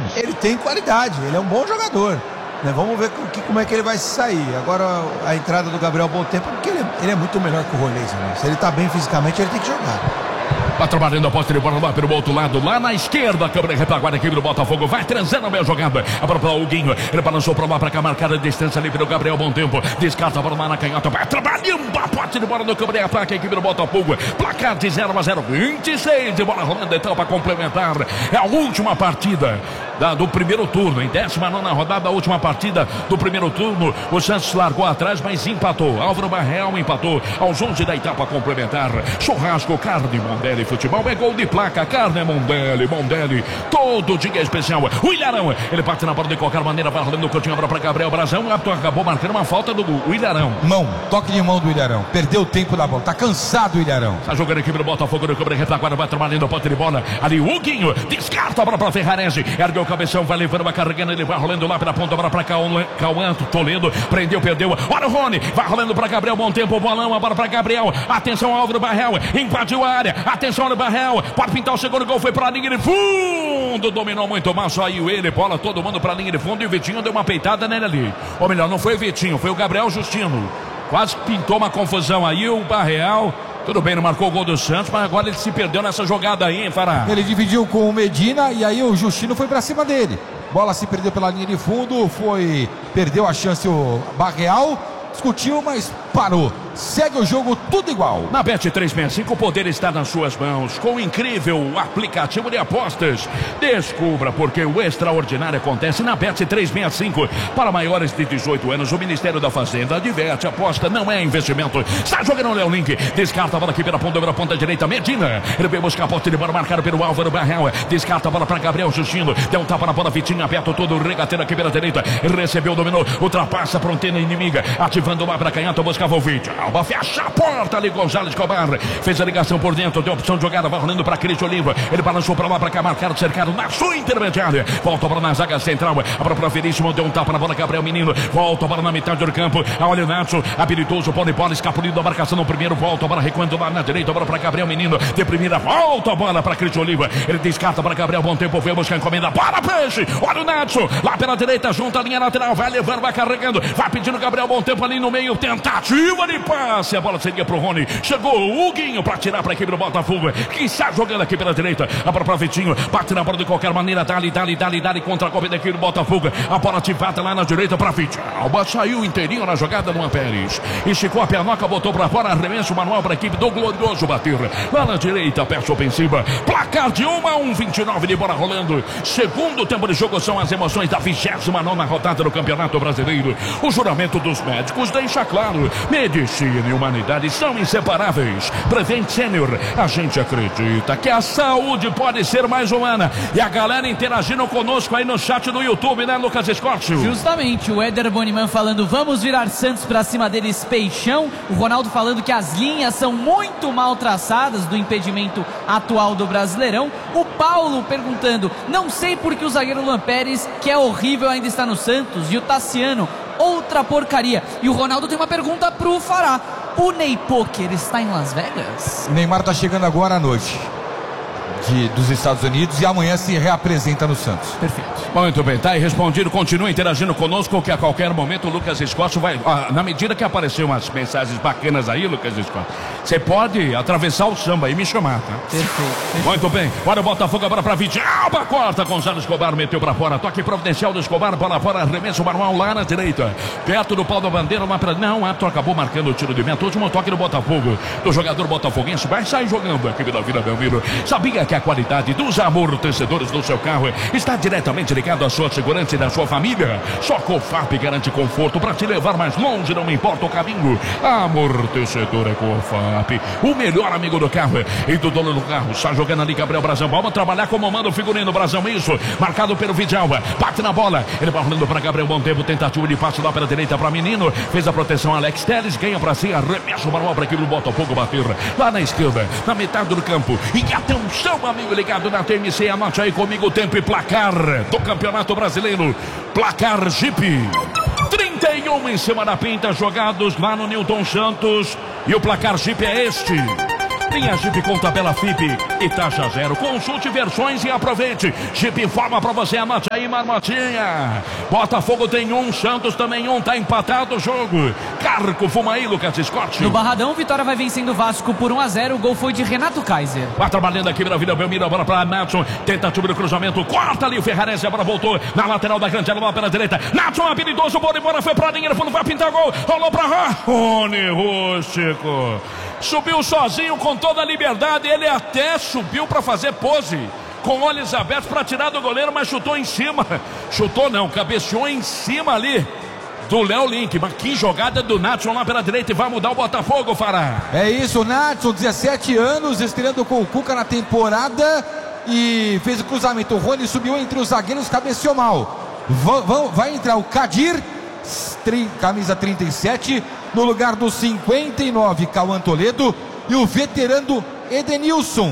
Ele tem qualidade, ele é um bom jogador, né? Vamos ver como é que ele vai sair. Agora a entrada do Gabriel Bontempo, porque ele é muito melhor que o Rolês, né? Se ele tá bem fisicamente, ele tem que jogar. Vai trabalhando a posse de bola lá pelo outro lado, lá na esquerda, a câmera retaguarda aqui do Botafogo, vai transando a meia jogada, a bola para o Huguinho, ele balançou para lá para cá, marcada a distância ali pelo Gabriel Bontempo, descarta a bola lá na canhota, vai trabalhando a posse de bola no câmera ataque aqui do Botafogo, placar de 0-0, 26 de bola rolando, então para complementar, é a última partida do primeiro turno, em 19ª rodada, a última partida do primeiro turno, o Santos largou atrás, mas empatou, Álvaro Barreal empatou, aos 11 da etapa complementar, churrasco, carne, Mondelli, futebol é gol de placa, carne Mondelli, todo dia é especial, o Ilharão, ele parte na bola de qualquer maneira, vai rolando o cantinho para Gabriel Brazão, acabou marcando uma falta do Ilharão. Toque de mão do Ilharão, perdeu o tempo da bola, tá cansado o Ilharão. Tá jogando aqui pelo Botafogo, no câmera retaguarda, vai trabalhando a ponta de bola, ali o Huguinho, descarta a bola para Ferrarese, ergueu o cabeção, vai levando, vai carregando, ele vai rolando lá pela ponta, bola para Cauã Toledo, prendeu, perdeu, olha o Rony, vai rolando para Gabriel Bontempo, bolão, a bola para Gabriel, atenção Álvaro Barreal, invadiu a área, atenção Álvaro Barreal, pode pintar o segundo gol, foi para a linha de fundo, dominou muito mal, saiu ele, bola todo mundo para a linha de fundo e o Vitinho deu uma peitada nele ali, ou melhor, não foi o Vitinho, foi o Gabriel Justino, quase pintou uma confusão aí, o Barreal. Tudo bem, não marcou o gol do Santos, mas agora ele se perdeu nessa jogada aí, hein, Fará? Ele dividiu com o Medina e aí o Justino foi pra cima dele. Bola se perdeu pela linha de fundo, perdeu a chance o Barreal, discutiu, mas parou. Segue o jogo tudo igual. Na Bet365 o poder está nas suas mãos. Com o incrível aplicativo de apostas. Descubra porque o extraordinário acontece na Bet365. Para maiores de 18 anos, o Ministério da Fazenda adverte, aposta não é investimento. Está jogando o Léo Link. Descarta a bola aqui pela ponta direita. Medina. Ele veio buscar a posse de bola marcada pelo Álvaro Barreal. Descarta a bola para Gabriel Justino. Deu um tapa na bola, Vitinho aberto todo o regateiro aqui pela direita. Recebeu, dominou, ultrapassa a fronteira inimiga. Ativando lá para canhota, buscava o Vitinho. Alba fecha a porta ali, Gonzalez Escobar fez a ligação por dentro, deu opção de jogada, vai rolando para Cris Oliva, ele balançou para lá, para cá, marcado, cercado na sua intermediária, volta a bola na zaga central, a bola para Veríssimo, deu um tapa na bola, Gabriel Menino, volta a bola na metade do campo, olha o Nacho, habilidoso, pole, escapulido da marcação no primeiro, volta a bola recuando lá na direita, a bola para Gabriel Menino, de primeira, volta a bola para Cris Oliva, ele descarta para Gabriel Bontempo, veio buscar a encomenda, para peixe, olha o Nacho, lá pela direita, junto à linha lateral, vai levando, vai carregando, vai pedindo Gabriel Bontempo ali no meio, tentativa de passe, a bola seria pro Rony, chegou o Huguinho para tirar para a equipe do Botafogo, que está jogando aqui pela direita, a bola para Vitinho, bate na bola de qualquer maneira, dali contra a Copa daqui do Botafogo, a bola ativada lá na direita para Vitinho, Alba saiu inteirinho na jogada do Pérez, esticou a pernoca, botou para fora, arremesso manual para a equipe do Glorioso bater, lá na direita, peça ofensiva, placar de 1-1, 29 de bola rolando, segundo tempo de jogo são as emoções da 29ª rodada do Campeonato Brasileiro, o juramento dos médicos deixa claro, medicina e humanidade são inseparáveis. Prevent Senior, a gente acredita que a saúde pode ser mais humana. E a galera interagindo conosco aí no chat do YouTube, né, Lucas Escócio? Justamente, o Éder Boniman falando, vamos virar Santos pra cima deles, peixão. O Ronaldo falando que as linhas são muito mal traçadas do impedimento atual do Brasileirão. O Paulo perguntando, não sei por que o zagueiro Luan Pérez, que é horrível, ainda está no Santos. E o Tassiano, outra porcaria. E o Ronaldo tem uma pergunta pro Fará. O Ney Poker está em Las Vegas? O Neymar está chegando agora à noite dos Estados Unidos e amanhã se reapresenta no Santos. Perfeito. Muito bem, tá aí respondido, continua interagindo conosco que a qualquer momento o Lucas Escócio vai, na medida que aparecer umas mensagens bacanas aí, Lucas Escócio, você pode atravessar o samba e me chamar, tá? Perfeito. Muito bem, olha o Botafogo agora pra Vitinho, Alba corta, Gonzalo Escobar meteu pra fora, toque providencial do Escobar, bola fora, arremesso manual lá na direita, perto do pau da bandeira, lá pra, não, o árbitro acabou marcando o tiro de meta, último toque do Botafogo, do jogador botafoguense, vai sair jogando aqui da Vila Belmiro, sabia que a qualidade dos amortecedores do seu carro está diretamente ligado à sua segurança e da sua família? Só Cofap garante conforto para te levar mais longe, não importa o caminho. Amortecedor é Cofap, o melhor amigo do carro e do dono do carro. Está jogando ali Gabriel Brazão, vamos trabalhar como manda o figurino Brazão, isso, marcado pelo Vidalba, bate na bola, ele vai rolando para Gabriel Bontempo, tentativa de passe lá pela direita para Menino, fez a proteção Alex Telles, ganha para si, arremesso manual para aquele Botafogo bater lá na esquerda, na metade do campo, e atenção amigo ligado na TMC, anote aí comigo o tempo e placar do Campeonato Brasileiro, placar Jeep 31 em cima da pinta, jogados lá no Newton Santos, e o placar Jeep é este: Linha Jeep com tabela FIP e taxa zero. Consulte versões e aproveite. Jeep informa pra você, anote aí, Marmotinha. Botafogo tem 1, Santos também 1, tá empatado o jogo. Carco, fuma aí, Lucas Scott. No Barradão, Vitória vai vencendo o Vasco por 1-0. O gol foi de Renato Kaiser. Vai trabalhando aqui na Vila Belmiro, a bola pra Natson. Tentativa do cruzamento, corta ali o Ferrarese, a bola voltou na lateral da grande área, pela direita. Natson, habilidoso, bola embora, foi pra linha, fundo, vai pintar gol. Rolou pra Rony Rústico. Subiu sozinho com toda a liberdade. Ele até subiu para fazer pose com olhos abertos para tirar do goleiro, mas chutou em cima. Chutou não, cabeceou em cima ali do Léo Link. Mas que jogada do Natson lá pela direita, e vai mudar o Botafogo, Fará. É isso, o Natson, 17 anos, estreando com o Cuca na temporada e fez o cruzamento. O Rony subiu entre os zagueiros, cabeceou mal. Vai entrar o Kadir, camisa 37, no lugar do 59, Cauã Toledo, e o veterano Edenilson,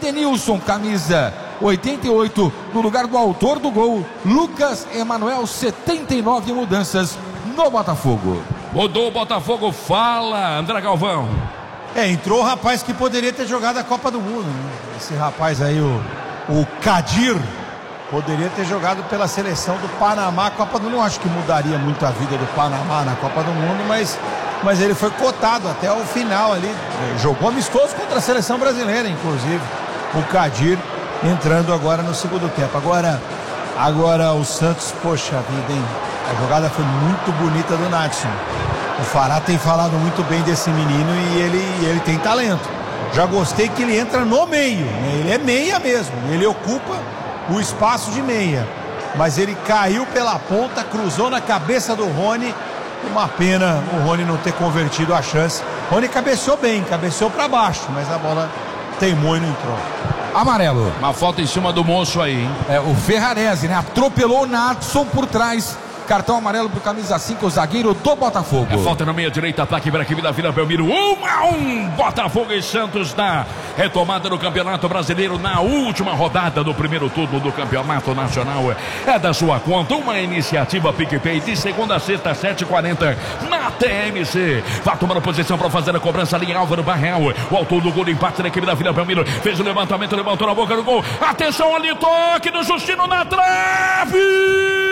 camisa 88, no lugar do autor do gol, Lucas Emanuel. 79 mudanças no Botafogo. Mudou o Botafogo, fala André Galvão. Entrou o rapaz que poderia ter jogado a Copa do Mundo, né? Esse rapaz aí, o Kadir, poderia ter jogado pela seleção do Panamá. A Copa do Mundo, não acho que mudaria muito a vida do Panamá na Copa do Mundo, mas ele foi cotado até o final ali. Jogou amistoso contra a seleção brasileira, inclusive. O Kadir entrando agora no segundo tempo. Agora o Santos, poxa vida, hein? A jogada foi muito bonita do Natson. O Fará tem falado muito bem desse menino e ele tem talento. Já gostei que ele entra no meio, né? Ele é meia mesmo, ele ocupa o espaço de meia, mas ele caiu pela ponta, cruzou na cabeça do Rony. Uma pena o Rony não ter convertido a chance. Rony cabeceou bem, cabeceou para baixo, mas a bola teimou e não entrou. Amarelo. Uma falta em cima do moço aí, hein? O Ferrarese, né? Atropelou o Natson por trás. Cartão amarelo pro camisa 5, o zagueiro do Botafogo. Falta na meia direita, ataque para a equipe da Vila Belmiro. 1-1, Botafogo e Santos na retomada do Campeonato Brasileiro, na última rodada do primeiro turno do Campeonato Nacional. É da sua conta, uma iniciativa PicPay de segunda a sexta, 7h40 na TMC. Vai tomando posição para fazer a cobrança ali, Álvaro Barreal. O autor do gol do empate da equipe da Vila Belmiro fez o levantamento, levantou na boca do gol. Atenção ali, toque do Justino na trave.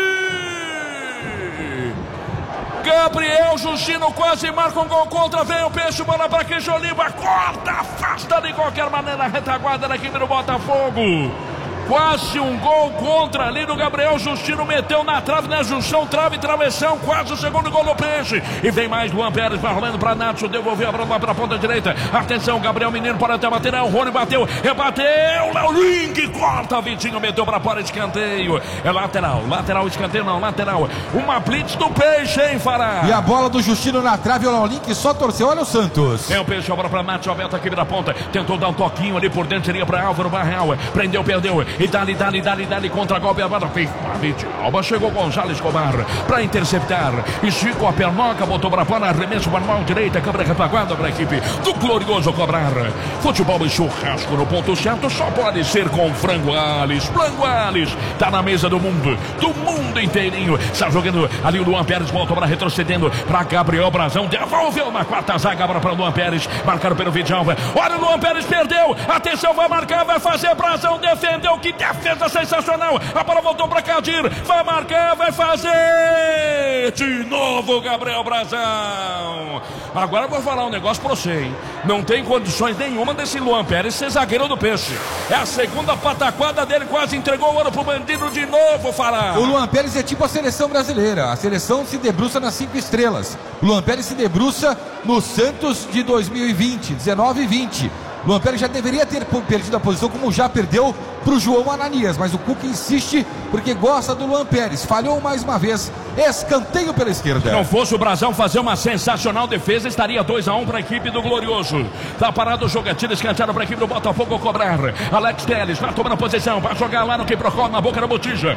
Gabriel Justino quase marca um gol contra, vem o peixe, bola para Cristian Oliva, corta, afasta de qualquer maneira a retaguarda da equipe do Botafogo. Quase um gol contra ali do Gabriel Justino, meteu na trave, na junção, trave, travessão, quase o segundo gol do peixe. E vem mais Luan Pérez, vai rolando para Natson, devolveu a bola para a ponta direita. Atenção, Gabriel Mineiro para até bater, o Rony bateu, rebateu, Léo Link, corta, Vitinho, meteu para fora, escanteio. É lateral, escanteio não, lateral. Uma blitz do peixe, hein, Fará? E a bola do Justino na trave, o Léo Link só torceu, olha o Santos. É o peixe, a bola para Natson, aberta aqui da ponta, tentou dar um toquinho ali por dentro, seria para Álvaro Barreal, prendeu, perdeu. E dali, contra-golpe, a bola fez. Alba chegou Gonzalo Escobar para interceptar. Esticou a pernoca, botou para fora, arremesso para a mão direita, câmera retaguarda para a equipe do Glorioso cobrar. Futebol e churrasco no ponto certo só pode ser com Frango Alves. Frango Alves tá na mesa do mundo inteirinho. Está jogando ali o Luan Pérez, volta para retrocedendo para Gabriel Brazão, devolveu na quarta zaga para Luan Pérez, marcado pelo Vidjalva. Olha o Luan Pérez, perdeu, atenção, vai marcar, vai fazer, Brazão defendeu, que defesa sensacional, a bola voltou para Kadir, vai marcar, vai fazer de novo Gabriel Brazão. Agora eu vou falar um negócio pra você, hein? Não tem condições nenhuma desse Luan Pérez ser zagueiro do peixe. É a segunda pataquada dele, quase entregou o ouro pro bandido de novo, Fará. O Luan Pérez é tipo a seleção brasileira, a seleção se debruça nas 5 estrelas. O Luan Pérez se debruça no Santos de 2020, 19 e 20. Luan Pérez já deveria ter perdido a posição, como já perdeu para o João Ananias, mas o Cuca insiste porque gosta do Luan Pérez. Falhou mais uma vez, escanteio pela esquerda. Se não fosse o Brazão fazer uma sensacional defesa, estaria 2-1 para a equipe do Glorioso. Tá parado o jogatina, escanteado para a equipe do Botafogo cobrar. Alex Telles vai tomando posição, vai jogar lá no Quiprocó, na boca da botija.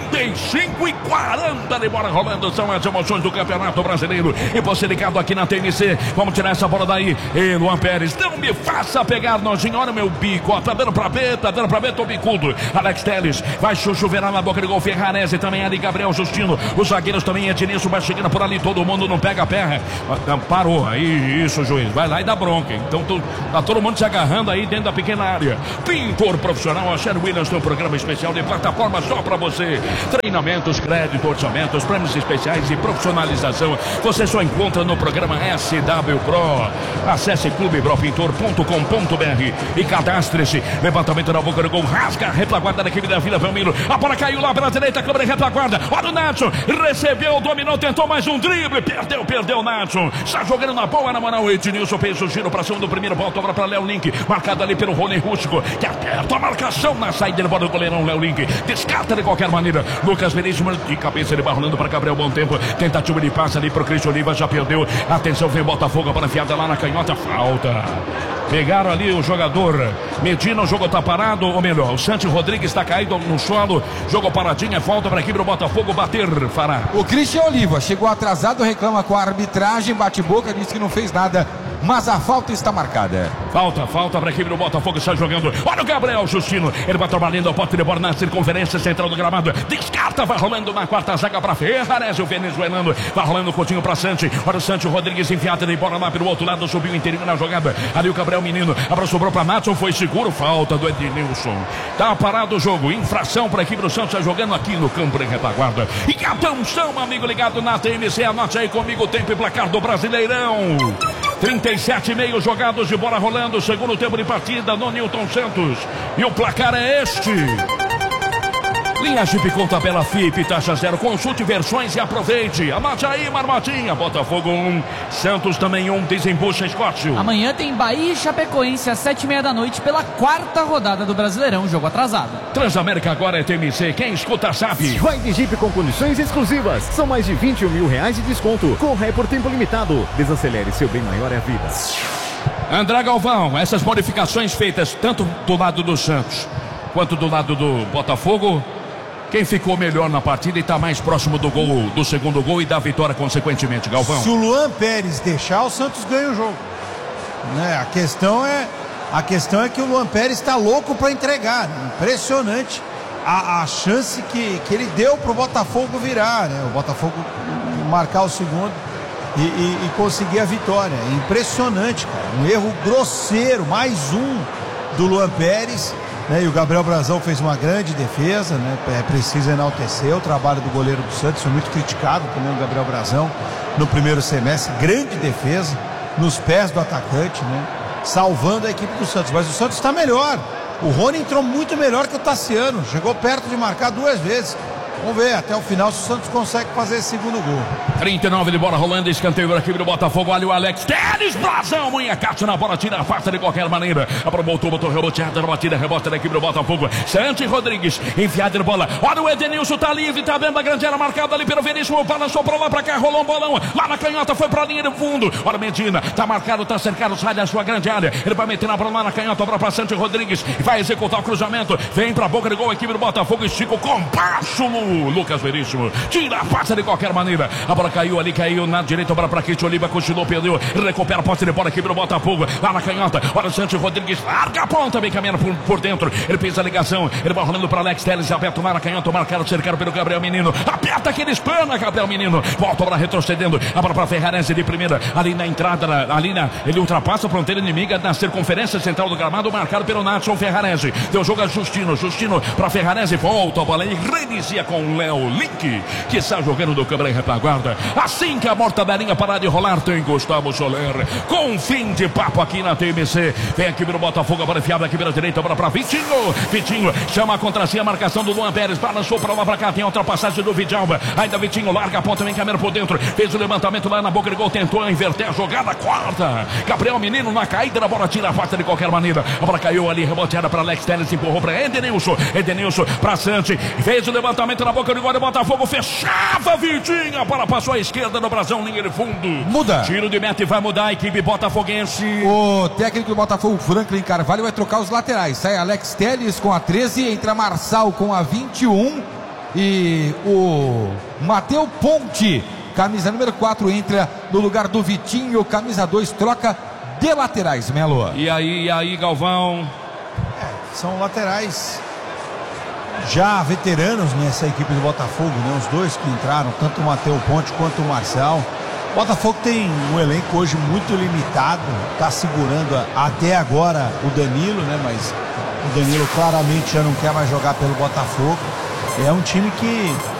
35-40 de bola rolando, são as emoções do Campeonato Brasileiro. E você ligado aqui na TMC, vamos tirar essa bola daí. E Luan Pérez, não me faça pegar, nojinho, olha o meu bico, ó, tá dando pra B, tô bicudo. Alex Telles vai chover na na boca de gol, Ferrarese também ali, Gabriel Justino. Os zagueiros também, Ednilson vai chegando por ali, todo mundo não pega a perna. Parou, aí isso, juiz, vai lá e dá bronca. Então tá todo mundo se agarrando aí dentro da pequena área. Pintor profissional, a Sherwin Williams tem um programa especial de plataforma só pra você. Treinamentos, crédito, orçamentos, prêmios especiais e profissionalização. Você só encontra no programa SW Pro. Acesse clubebropintor.com.br e cadastre-se. Levantamento na boca do gol, rasga a retaguarda da equipe da Vila Belmiro. A bola caiu lá pela direita, câmera de retaguarda. Olha o Nacho, recebeu, dominou, tentou mais um drible, perdeu o Nacho. Está jogando na boa, na moral. Ednilson fez o giro pra cima do primeiro, volta agora pra Léo Link, marcado ali pelo Rony Rústico, que aperta a marcação na saída de bola do goleirão Léo Link. Descarta de qualquer maneira. Lucas Veríssimo de cabeça, ele vai rolando para Gabriel Bom Tempo. Tentativa de passe ali pro Cristian Oliva, já perdeu. Atenção, vem Botafogo para enfiada lá na canhota, falta. Pegaram ali o jogador Medina, o jogo tá parado, ou melhor, o Santi Rodrigues está caído no solo. Jogo paradinha, falta para a equipe do Botafogo bater, Fará. O Cristian Oliva chegou atrasado, reclama com a arbitragem, bate boca, disse que não fez nada, mas a falta está marcada. Falta para a equipe do Botafogo, está jogando. Olha o Gabriel Justino, ele vai trabalhando a pote de bola na circunferência central do gramado. Descarta, vai rolando na quarta zaga para Ferrarese, o venezuelano. Vai rolando o Coutinho para Santi. Olha o Santi Rodrigues enfiado de bola lá pelo outro lado, subiu o interior na jogada. Ali o Gabriel Menino, agora sobrou para Natson, foi seguro, falta do Ednilson. Tá parado o jogo, infração para a equipe do Santos, está jogando aqui no campo de retaguarda. E atenção, amigo ligado na TMC, anote aí comigo o tempo e placar do Brasileirão. 37,5 jogados de bola rolando, segundo tempo de partida no Newton Santos. E o placar é este. Linha Jeep com tabela FIP, taxa zero, consulte versões e aproveite. Anote aí, Marmotinha. Botafogo 1, Santos também 1, desembucha Escócio. Amanhã tem Bahia e Chapecoense às 7h30 da noite pela quarta rodada do Brasileirão, jogo atrasado. Transamérica agora é TMC, quem escuta sabe. Vai de Jeep com condições exclusivas. São mais de 21 mil reais de desconto. Corre por tempo limitado. Desacelere, seu bem maior é a vida. André Galvão, essas modificações feitas tanto do lado do Santos quanto do lado do Botafogo, quem ficou melhor na partida e está mais próximo do gol, do segundo gol e da vitória consequentemente, Galvão? Se o Luan Pérez deixar, o Santos ganha o jogo, né? A questão é que o Luan Pérez está louco para entregar, né? Impressionante a chance que ele deu para o Botafogo virar, né? O Botafogo marcar o segundo e conseguir a vitória. Impressionante, cara. Um erro grosseiro, mais um do Luan Pérez. E o Gabriel Brazão fez uma grande defesa, né? É preciso enaltecer o trabalho do goleiro do Santos, foi muito criticado também o Gabriel Brazão no primeiro semestre, grande defesa nos pés do atacante, né? Salvando a equipe do Santos, mas o Santos está melhor. O Rony entrou muito melhor que o Tassiano, chegou perto de marcar 2 vezes. Vamos ver até o final se o Santos consegue fazer esse segundo gol. 39 de bola rolando, escanteio para a equipe do Botafogo. Olha o Alex Telles, Brazão, Munhacato na bola, tira a farta de qualquer maneira. Aproveitou, botou reboteada na batida, rebota da equipe do Botafogo. Santi Rodrigues, enfiado de bola. Olha o Ednilson, tá livre, tá vendo a grande área marcada ali pelo Veríssimo. Balançou pra lá, pra cá, rolou um bolão. Lá na canhota, foi pra linha do fundo. Olha Medina, tá marcado, tá cercado, sai da sua grande área. Ele vai meter na bola lá na canhota, pra Santi Rodrigues. Vai executar o cruzamento. Vem pra boca de gol, a equipe do Botafogo. Estica o compasso. Lucas Veríssimo, tira a passa de qualquer maneira. A bola caiu ali, caiu na direita, para Cristian Oliva, continuou, perdeu, recupera a posse de bola aqui pro Botafogo, lá na canhota. Olha o Santos Rodrigues, larga a ponta, vem caminhando por dentro. Ele fez a ligação, ele vai rolando para Alex Telles, aberto lá na canhota, marcado, cercado pelo Gabriel Menino. Aperta aquele espana, Gabriel Menino. Volta para retrocedendo, a bola para Ferrarese de primeira, ali na entrada, ele ultrapassa a fronteira inimiga na circunferência central do gramado, marcado pelo Natson Ferrarese. Deu jogo a Justino para Ferrarese, volta a bola e reinicia com o Léo Link, que está jogando do câmera em retaguarda. Assim que a mortadelinha parar de rolar, tem Gustavo Soler com fim de papo aqui na TMC. Vem aqui pelo Botafogo, agora enfiado aqui pela direita, agora para Vitinho chama contra si a marcação do Luan Pérez, balançou para lá, para cá, tem a ultrapassagem do Vidalba, ainda Vitinho larga a ponta, vem caminhando por dentro, fez o levantamento lá na boca de gol, tentou inverter a jogada, quarta, Gabriel Menino na caída da bola, tira a falta de qualquer maneira, a bola caiu ali, reboteada para Alex Telles, empurrou para Edenilson para Santi, fez o levantamento na boca de gol, Botafogo fechava, Vitinho, a bola passou à esquerda no Brasão, linha de fundo. Muda. Tiro de meta e vai mudar a equipe botafoguense. O técnico do Botafogo, Franklin Carvalho, vai trocar os laterais. Sai Alex Telles com a 13, entra Marçal com a 21 e o Mateu Ponte, camisa número 4, entra no lugar do Vitinho, camisa 2, troca de laterais, Melo. E aí, Galvão? São laterais já veteranos nessa equipe do Botafogo, né? Os dois que entraram, tanto o Matheus Ponte quanto o Marçal. O Botafogo tem um elenco hoje muito limitado, está segurando até agora o Danilo, né? Mas o Danilo claramente já não quer mais jogar pelo Botafogo. É um time que